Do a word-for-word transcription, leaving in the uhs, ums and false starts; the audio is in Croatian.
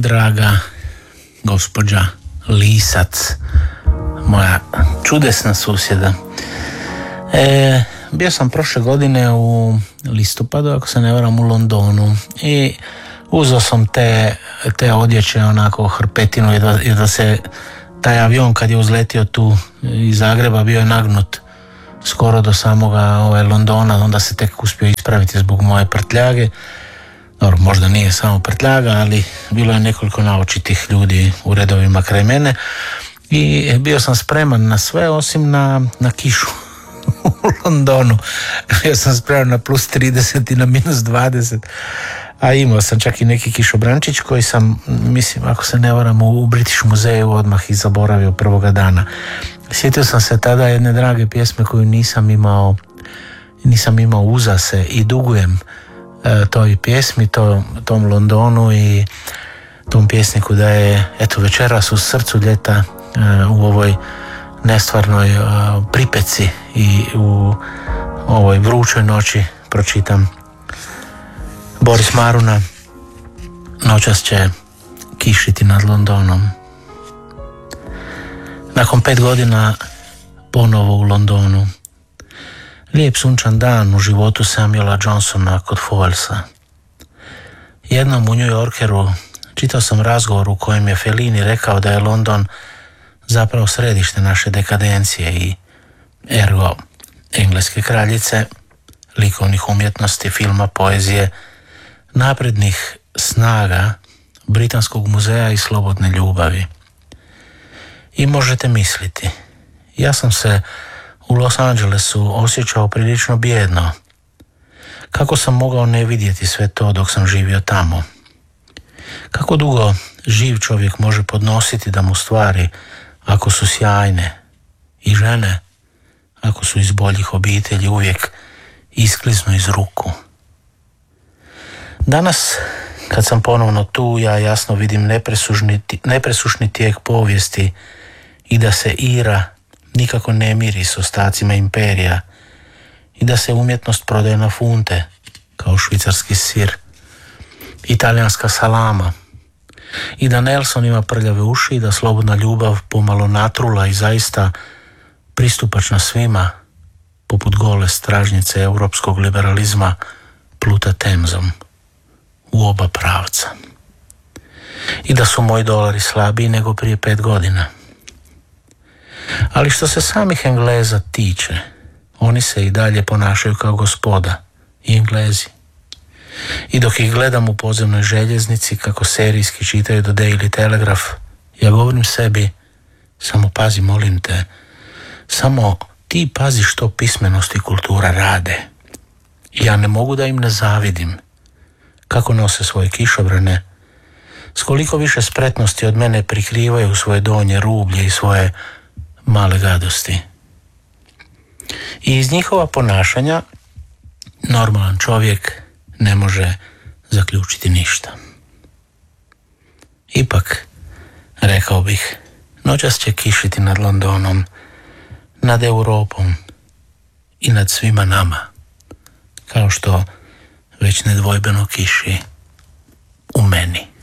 draga gospođa Lisac, moja čudesna susjeda. E, bio sam prošle godine u listopadu, ako se ne varam, u Londonu i uzeo sam te, te odjeće, onako hrpetinu, i da, i da se taj avion kad je uzletio tu iz Zagreba bio je nagnut skoro do samoga ove, Londona, onda se tek uspio ispraviti zbog moje prtljage. Dobro, možda nije samo prtljaga, ali bilo je nekoliko naočitih ljudi u redovima kraj mene i bio sam spreman na sve osim na, na kišu u Londonu. Bio sam spreman na plus trideset i na minus dvadeset, a imao sam čak i neki kišobrančić koji sam, mislim, ako se ne varam, u British muzeju odmah i zaboravio prvoga dana. Sjetio sam se tada jedne drage pjesme koju nisam imao, nisam imao uza se i dugujem toj pjesmi, to, tom Londonu i tom pjesniku da je, eto, večeras u srcu ljeta, u ovoj nestvarnoj pripeci i u ovoj vrućoj noći pročitam Boris Maruna, noćas će kišiti nad Londonom. Nakon pet godina ponovo u Londonu. Lijep sunčan dan u životu Samuela Johnsona kod Fowellsa. Jednom u New Yorkeru čitao sam razgovor u kojem je Fellini rekao da je London zapravo središte naše dekadencije i ergo engleske kraljice, likovnih umjetnosti, filma, poezije, naprednih snaga Britanskog muzeja i slobodne ljubavi. I možete misliti, ja sam se u Los Angelesu osjećao prilično bijedno. Kako sam mogao ne vidjeti sve to dok sam živio tamo? Kako dugo živ čovjek može podnositi da mu stvari, ako su sjajne, i žene, ako su iz boljih obitelji, uvijek iskliznu iz ruku? Danas, kad sam ponovno tu, ja jasno vidim nepresušni, nepresušni tijek povijesti i da se ira nikako ne miri s ostacima imperija i da se umjetnost prodaje na funte kao švicarski sir, italijanska salama, i da Nelson ima prljave uši i da slobodna ljubav pomalo natrula i zaista pristupačna svima, poput gole stražnjice europskog liberalizma, pluta Temzom u oba pravca. I da su moji dolari slabiji nego prije pet godina. Ali što se samih Engleza tiče, oni se i dalje ponašaju kao gospoda i Englezi. I dok ih gledam u podzemnoj željeznici kako serijski čitaju do Daily Telegraph, ja govorim sebi, samo pazi, molim te, samo ti pazi što pismenost i kultura rade. Ja ne mogu da im ne zavidim kako nose svoje kišobrane, s koliko više spretnosti od mene prikrivaju svoje donje rublje i svoje male gadosti. I iz njihova ponašanja normalan čovjek ne može zaključiti ništa. Ipak, rekao bih, noćas će kišiti nad Londonom, nad Europom i nad svima nama, kao što već nedvojbeno kiši u meni.